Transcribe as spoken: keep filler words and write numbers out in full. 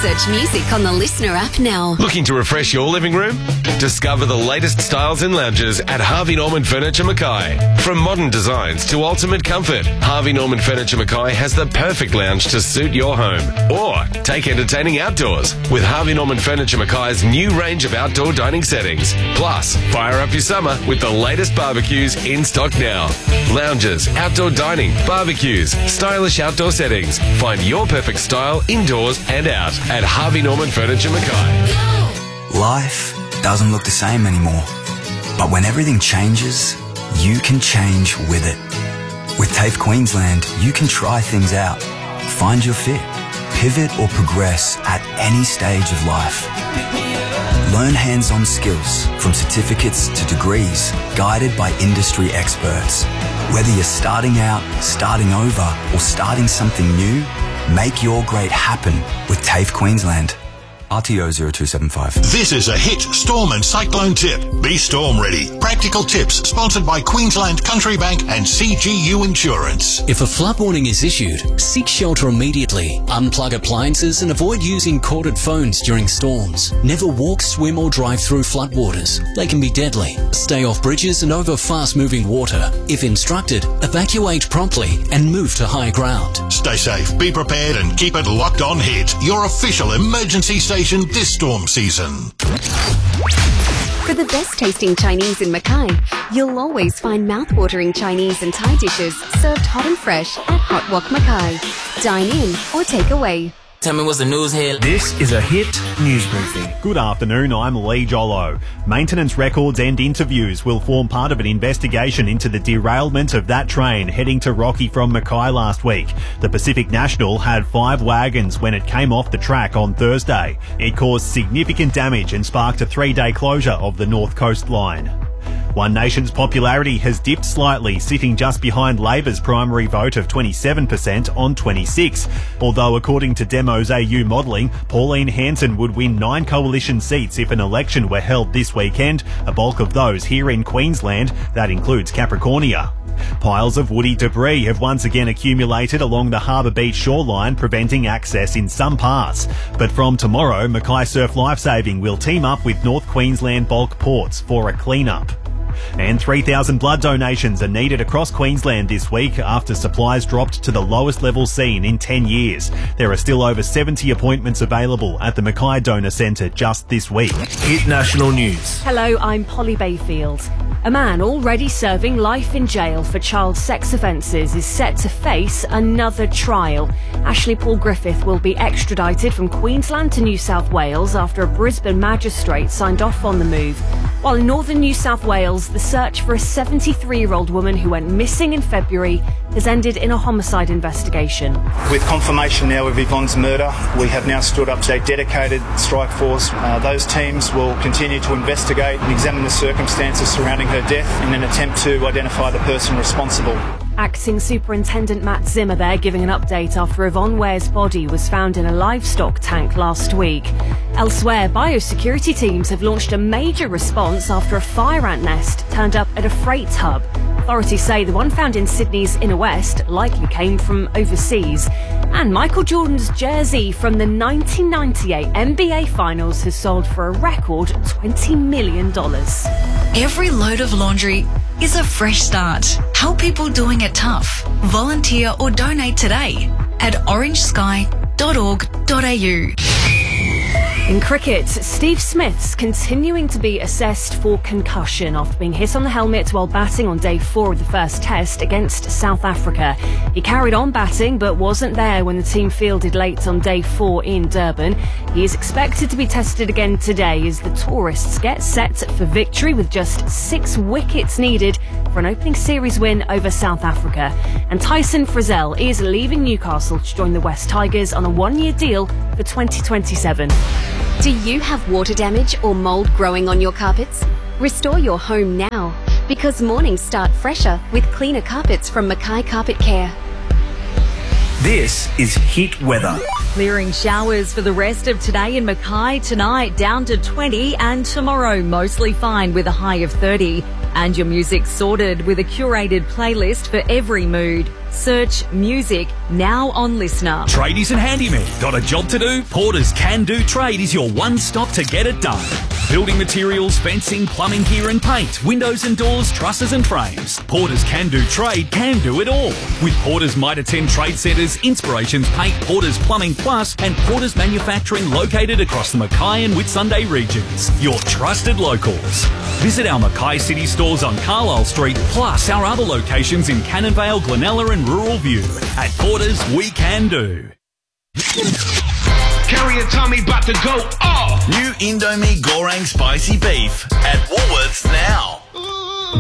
Search music on the Listener app now. Looking to refresh your living room? Discover the latest styles and lounges at Harvey Norman Furniture Mackay. From modern designs to ultimate comfort, Harvey Norman Furniture Mackay has the perfect lounge to suit your home. Or take entertaining outdoors with Harvey Norman Furniture Mackay's new range of outdoor dining settings. Plus, fire up your summer with the latest barbecues in stock now. Lounges, outdoor dining, barbecues, stylish outdoor settings. Find your perfect style indoors and out at Harvey Norman Furniture Mackay. Life doesn't look the same anymore. But when everything changes, you can change with it. With TAFE Queensland, you can try things out, find your fit, pivot or progress at any stage of life. Learn hands-on skills from certificates to degrees, guided by industry experts. Whether you're starting out, starting over, or starting something new, make your great happen with TAFE Queensland. R T O zero two seven five. This is a hit storm and cyclone tip. Be storm ready. Practical tips sponsored by Queensland Country Bank and C G U Insurance. If a flood warning is issued, seek shelter immediately. Unplug appliances and avoid using corded phones during storms. Never walk, swim or drive through floodwaters. They can be deadly. Stay off bridges and over fast-moving water. If instructed, evacuate promptly and move to high ground. Stay safe, be prepared and keep it locked on Hit, your official emergency station this storm season. For the best tasting Chinese in Mackay, you'll always find mouth-watering Chinese and Thai dishes served hot and fresh at Hot Wok Mackay. Dine in or take away. Tell me what's the news here. This is a Hit News Briefing. Good afternoon, I'm Lee Jollo. Maintenance records and interviews will form part of an investigation into the derailment of that train heading to Rocky from Mackay last week. The Pacific National had five wagons when it came off the track on Thursday. It caused significant damage and sparked a three-day closure of the North Coast line. One Nation's popularity has dipped slightly, sitting just behind Labor's primary vote of twenty-seven percent on twenty-six. Although according to Demo's A U modelling, Pauline Hanson would win nine coalition seats if an election were held this weekend, a bulk of those here in Queensland. That includes Capricornia. Piles of woody debris have once again accumulated along the Harbour Beach shoreline, preventing access in some parts. But from tomorrow, Mackay Surf Lifesaving will team up with North Queensland Bulk Ports for a clean-up. And three thousand blood donations are needed across Queensland this week after supplies dropped to the lowest level seen in ten years. There are still over seventy appointments available at the Mackay Donor Centre just this week. Hit National News. Hello, I'm Polly Bayfield. A man already serving life in jail for child sex offences is set to face another trial. Ashley Paul Griffith will be extradited from Queensland to New South Wales after a Brisbane magistrate signed off on the move. While in northern New South Wales, the search for a seventy-three-year-old woman who went missing in February has ended in a homicide investigation. With confirmation now of Yvonne's murder, we have now stood up a dedicated strike force. Uh, those teams will continue to investigate and examine the circumstances surrounding her death in an attempt to identify the person responsible. Acting Superintendent Matt Zimmer there giving an update after Yvonne Ware's body was found in a livestock tank last week. Elsewhere, biosecurity teams have launched a major response after a fire ant nest turned up at a freight hub. Authorities say the one found in Sydney's inner west likely came from overseas. And Michael Jordan's jersey from the nineteen ninety-eight N B A Finals has sold for a record twenty million dollars. Every load of laundry is a fresh start. Help people doing it tough. Volunteer or donate today at orange sky dot org dot a u. In cricket, Steve Smith's continuing to be assessed for concussion after being hit on the helmet while batting on day four of the first test against South Africa. He carried on batting but wasn't there when the team fielded late on day four in Durban. He is expected to be tested again today as the tourists get set for victory with just six wickets needed for an opening series win over South Africa. And Tyson Frizzell is leaving Newcastle to join the West Tigers on a one-year deal for twenty twenty-seven. Do you have water damage or mould growing on your carpets? Restore your home now, because mornings start fresher with cleaner carpets from Mackay Carpet Care. This is Hit Weather. Clearing showers for the rest of today in Mackay, tonight down to twenty, and tomorrow mostly fine with a high of thirty. And your music sorted with a curated playlist for every mood. Search music now on Listener. Tradies and handymen, got a job to do? Porter's Can Do Trade is your one stop to get it done. Building materials, fencing, plumbing gear and paint, windows and doors, trusses and frames. Porter's Can Do Trade can do it all. With Porter's Mitre ten Trade Centres, Inspirations Paint, Porter's Plumbing Plus and Porter's Manufacturing located across the Mackay and Whitsunday regions. Your trusted locals. Visit our Mackay City stores on Carlisle Street, plus our other locations in Cannonvale, Glenella and Rural View. At Porter's, we can do. Carrie and Tommy about to go off. New Indomie Goreng Spicy Beef at Woolworths now.